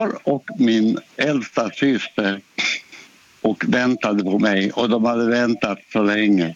och min äldsta syster och väntade på mig. Och de hade väntat så länge.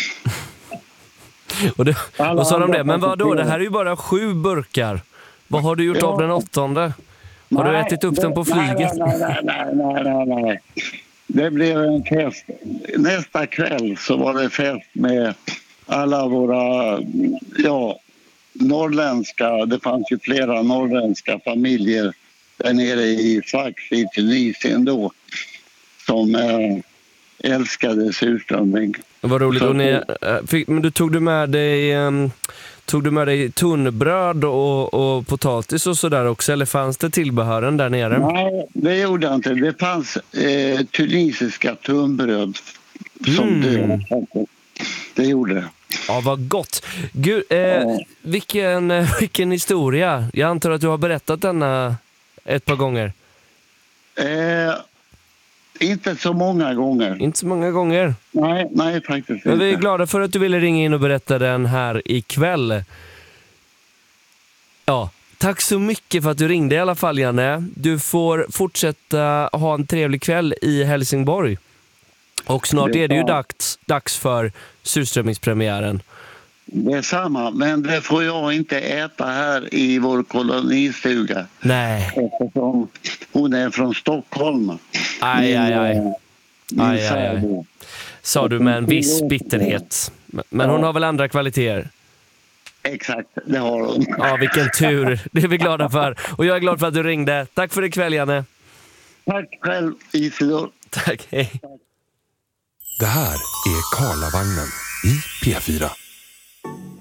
Och sa de det, men vadå, det här är ju bara 7 burkar. Vad har du gjort av den 8:e? Har du ätit upp den på flyget? Nej. Det blev en fest. Nästa kväll så var det fest med alla våra norrländska, det fanns ju flera norrländska familjer där nere i Sfax i Tunisien då som älskade surströmming. Vad roligt. Men tog du med dig tunnbröd och potatis och sådär också, eller fanns det tillbehören där nere? Nej, det gjorde jag inte. Det fanns tunisiska tunnbröd som det gjorde det. Ja, vad gott. Gud, vilken historia. Jag antar att du har berättat denna ett par gånger. Inte så många gånger. Inte så många gånger? Nej, faktiskt inte. Men vi är glada för att du ville ringa in och berätta den här ikväll. Ja, tack så mycket för att du ringde i alla fall, Janne. Du får fortsätta ha en trevlig kväll i Helsingborg. Och snart är det ju dags för surströmmingspremiären. Det är samma, men det får jag inte äta här i vår kolonistuga. Nej. Eftersom hon är från Stockholm. Aj. Sa du med en viss bitterhet. Men hon har väl andra kvaliteter? Exakt, det har hon. Ja, vilken tur. Det är vi glada för. Och jag är glad för att du ringde. Tack för ikväll, Janne. Tack själv, Isidor. Tack, hej. Det här är Karlavagnen i P4.